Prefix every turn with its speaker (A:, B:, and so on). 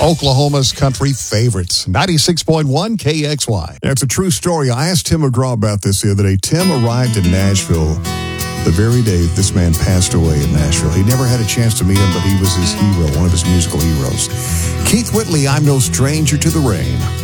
A: Oklahoma's country favorites, 96.1 KXY.
B: It's a true story. I asked Tim McGraw about this the other day. Tim arrived in Nashville the very day this man passed away in Nashville. He never had a chance to meet him, but he was his hero, one of his musical heroes. Keith Whitley, I'm No Stranger to the Rain.